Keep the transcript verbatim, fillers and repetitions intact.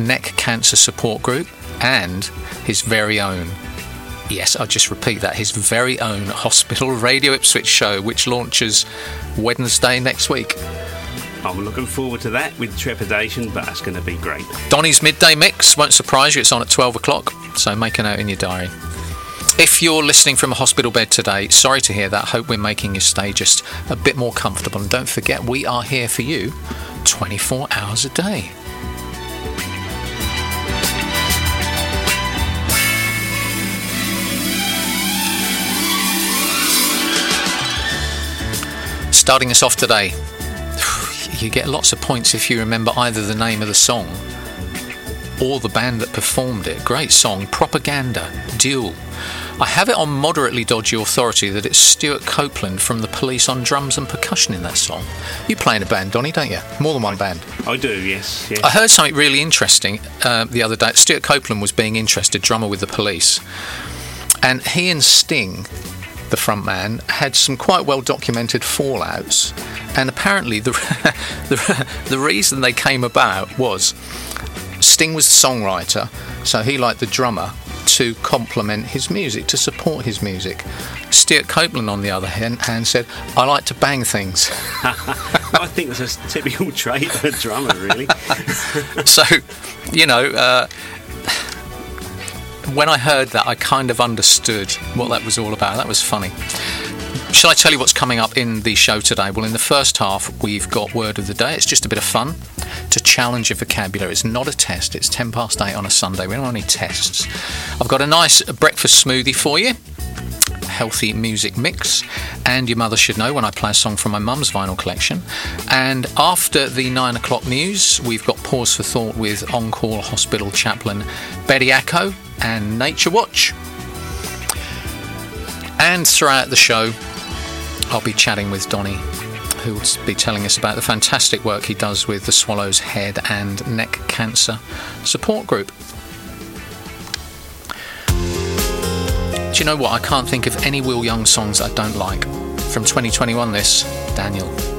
Neck Cancer Support Group, and his very own, yes, I'll just repeat that, his very own Hospital Radio Ipswich show, which launches Wednesday next week. I'm looking forward to that with trepidation, but that's going to be great. Donny's Midday Mix won't surprise you. It's on at twelve o'clock, so make a note in your diary. If you're listening from a hospital bed today, sorry to hear that. Hope we're making your stay just a bit more comfortable. And don't forget, we are here for you twenty-four hours a day. Starting us off today, you get lots of points if you remember either the name of the song or the band that performed it. Great song, Propaganda, Duel. I have it on moderately dodgy authority that it's Stuart Copeland from The Police on drums and percussion in that song. You play in a band, Donny, don't you? More than one band. I do, yes. yes. I heard something really interesting uh, the other day. Stuart Copeland was being interested, drummer with The Police, and he and Sting, the front man, had some quite well documented fallouts, and apparently the, the the reason they came about was Sting was the songwriter, so he liked the drummer to complement his music, to support his music. Stuart Copeland, on the other hand, hand said, I like to bang things. I think that's a typical trait of a drummer, really. So, you know, uh, when I heard that, I kind of understood what that was all about. That was funny. Shall I tell you what's coming up in the show today? Well, in the first half, we've got Word of the Day. It's just a bit of fun to challenge your vocabulary. It's not a test. It's ten past eight on a Sunday. We don't want any tests. I've got a nice breakfast smoothie for you. Healthy music mix, and your mother should know when I play a song from my mum's vinyl collection. And after the nine o'clock news, we've got Pause for Thought with on-call hospital chaplain Betty Acco and Nature Watch. And throughout the show, I'll be chatting with Donny, who will be telling us about the fantastic work he does with the Swallows Head and Neck Cancer Support Group. Do you know what? I can't think of any Will Young songs I don't like. From twenty twenty-one, this, Daniel.